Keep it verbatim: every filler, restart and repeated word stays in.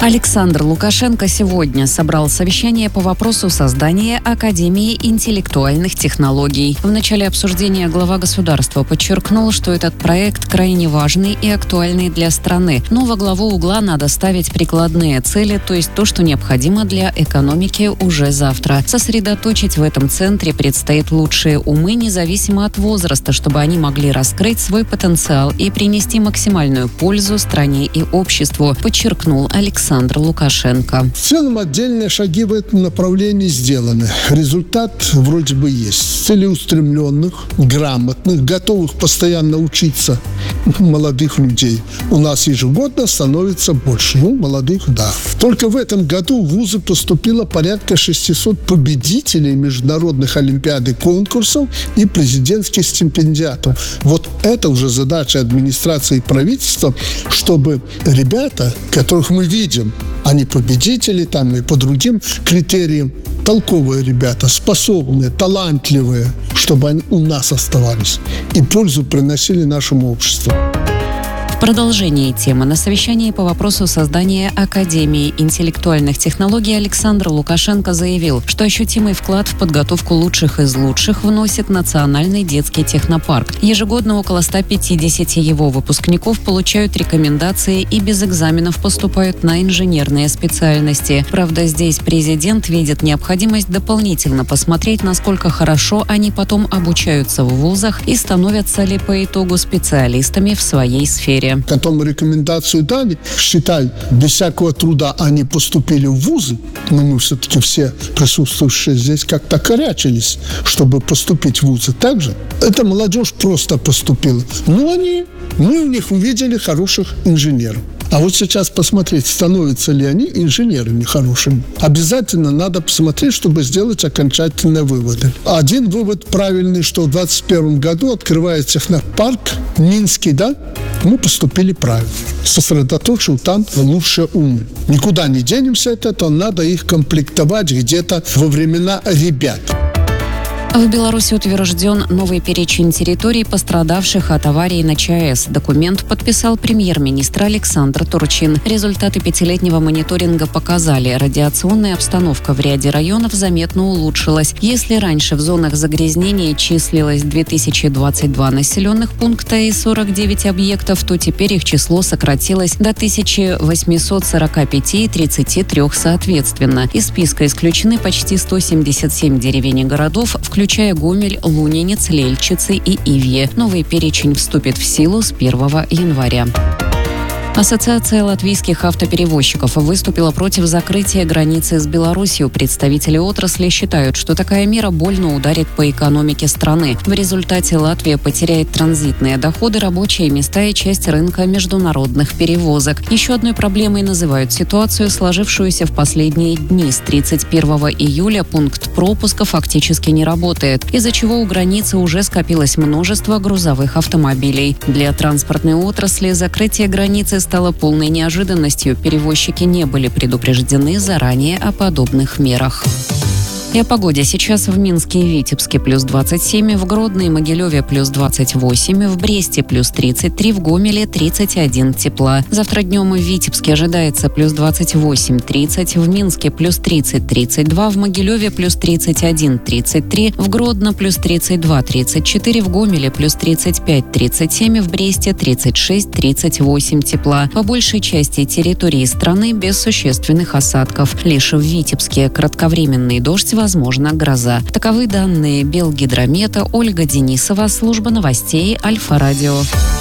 Александр Лукашенко сегодня собрал совещание по вопросу создания Академии интеллектуальных технологий. В начале обсуждения глава государства подчеркнул, что этот проект крайне важный и актуальный для страны. Но во главу угла надо ставить прикладные цели, то есть то, что необходимо для экономики уже завтра. Сосредоточить в этом центре предстоит лучшие умы, независимо от возраста, чтобы они могли раскрыть свой потенциал и принести максимальную пользу стране и обществу, подчеркнул Александр. Александр Лукашенко. В целом отдельные шаги в этом направлении сделаны. Результат вроде бы есть. Целеустремленных, грамотных, готовых постоянно учиться молодых людей у нас ежегодно становится больше. Ну, молодых, да. Только в этом году в вузы поступило порядка шестисот победителей международных олимпиад и конкурсов и президентских стипендиатов. Вот это уже задача администрации и правительства, чтобы ребята, которых мы видим, они победители там и по другим критериям, толковые ребята, способные, талантливые, чтобы они у нас оставались и пользу приносили нашему обществу. В продолжении темы на совещании по вопросу создания Академии интеллектуальных технологий Александр Лукашенко заявил, что ощутимый вклад в подготовку лучших из лучших вносит Национальный детский технопарк. Ежегодно около ста пятидесяти его выпускников получают рекомендации и без экзаменов поступают на инженерные специальности. Правда, здесь президент видит необходимость дополнительно посмотреть, насколько хорошо они потом обучаются в вузах и становятся ли по итогу специалистами в своей сфере. Потом рекомендацию дали, считай, без всякого труда они поступили в вузы, но мы все-таки все присутствующие здесь как-то корячились, чтобы поступить в вузы. Также эта молодежь просто поступила. Ну, они, мы в них увидели хороших инженеров. А вот сейчас посмотреть, становятся ли они инженерами хорошими. Обязательно надо посмотреть, чтобы сделать окончательные выводы. Один вывод правильный, что в двадцать первом году открывается технопарк Минский, да? Мы поступили правильно. Сосредоточил там лучшие умы. Никуда не денемся от этого, надо их комплектовать где-то во времена ребят. В Беларуси утвержден новый перечень территорий, пострадавших от аварии на ЧАЭС. Документ подписал премьер-министр Александр Турчин. Результаты пятилетнего мониторинга показали, радиационная обстановка в ряде районов заметно улучшилась. Если раньше в зонах загрязнения числилось две тысячи двадцать два населенных пункта и сорок девять объектов, то теперь их число сократилось до тысячи восьмисот сорока пяти и тридцати трёх соответственно. Из списка исключены почти сто семьдесят семь деревень и городов, включая Гомель, Лунинец, Лельчицы и Ивье. Новый перечень вступит в силу с первого января. Ассоциация латвийских автоперевозчиков выступила против закрытия границы с Беларусью. Представители отрасли считают, что такая мера больно ударит по экономике страны. В результате Латвия потеряет транзитные доходы, рабочие места и часть рынка международных перевозок. Еще одной проблемой называют ситуацию, сложившуюся в последние дни. С тридцать первого июля пункт пропуска фактически не работает, из-за чего у границы уже скопилось множество грузовых автомобилей. Для транспортной отрасли закрытие границы стало полной неожиданностью. Перевозчики не были предупреждены заранее о подобных мерах. И о погоде. Сейчас в Минске и Витебске плюс двадцать семь, в Гродно и Могилеве плюс двадцать восемь, в Бресте плюс тридцать три, в Гомеле тридцать один тепла. Завтра днем в Витебске ожидается плюс двадцать восемь тридцать, в Минске плюс тридцать тридцать два, в Могилеве плюс тридцать один тридцать три, в Гродно плюс тридцать два тридцать четыре, в Гомеле плюс тридцать пять тридцать семь, в Бресте тридцать шесть тридцать восемь тепла. По большей части территории страны без существенных осадков. Лишь в Витебске кратковременный дождь, возможно, гроза. Таковы данные Белгидромета. Ольга Денисова, служба новостей Альфа-Радио.